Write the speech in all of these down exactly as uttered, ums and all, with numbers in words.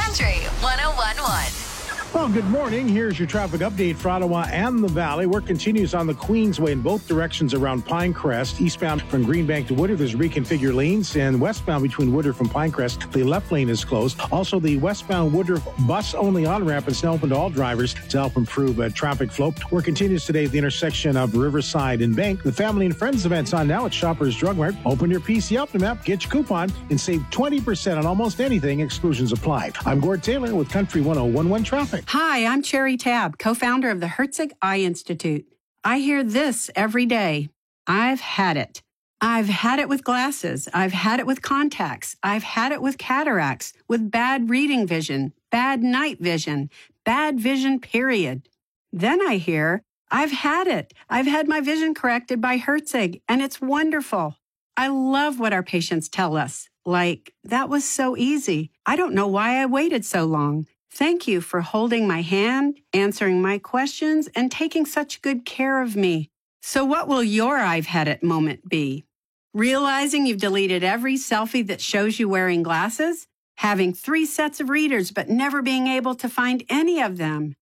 Country one oh one point one. Well, good morning. Here's your traffic update for Ottawa and the Valley. Work continues on the Queensway in both directions around Pinecrest. Eastbound from Greenbank to Woodard, there's reconfigured lanes. And westbound between Woodard from Pinecrest, the left lane is closed. Also, the westbound Woodard bus-only on-ramp is now open to all drivers to help improve uh, traffic flow. Work continues today at the intersection of Riverside and Bank. The Family and Friends event's on now at Shoppers Drug Mart. Open your P C Optimum app, get your coupon, and save twenty percent on almost anything. Exclusions apply. I'm Gord Taylor with Country one oh one point one Traffic. Hi, I'm Cherry Tabb, co-founder of the Herzig Eye Institute. I hear this every day. I've had it. I've had it with glasses. I've had it with contacts. I've had it with cataracts, with bad reading vision, bad night vision, bad vision, period. Then I hear, I've had it. I've had my vision corrected by Herzig, and it's wonderful. I love what our patients tell us. Like, that was so easy. I don't know why I waited so long. Thank you for holding my hand, answering my questions, and taking such good care of me. So what will your I've had it moment be? Realizing you've deleted every selfie that shows you wearing glasses? Having three sets of readers but never being able to find any of them?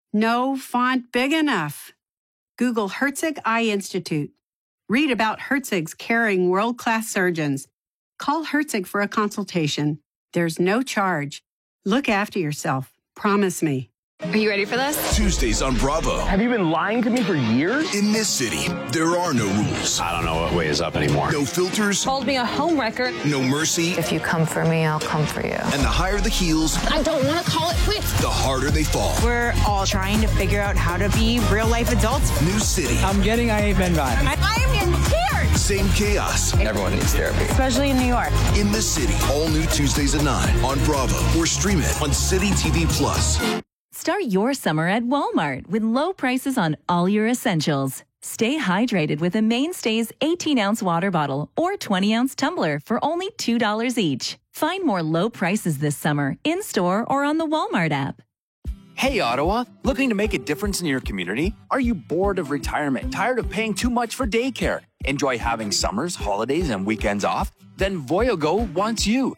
No font big enough? Google Herzig Eye Institute. Read about Herzig's caring world-class surgeons. Call Herzig for a consultation. There's no charge. Look after yourself. Promise me. Are you ready for this? Tuesdays on Bravo. Have you been lying to me for years? In this city, there are no rules. I don't know what way is up anymore. No filters. Called me a homewrecker. No mercy. If you come for me, I'll come for you. And the higher the heels, I don't want to call it quits. the harder they fall. We're all trying to figure out how to be real-life adults. New city. I'm getting I Ain't Been Vibe. I, I am in tears. Same chaos. Everyone needs therapy. Especially in New York. In this city. All new Tuesdays at nine on Bravo. Or stream it on City T V Plus. Start your summer at Walmart with low prices on all your essentials. Stay hydrated with a Mainstays eighteen-ounce water bottle or twenty-ounce tumbler for only two dollars each. Find more low prices this summer in-store or on the Walmart app. Hey, Ottawa, looking to make a difference in your community? Are you bored of retirement, tired of paying too much for daycare? Enjoy having summers, holidays, and weekends off? Then Voyago wants you.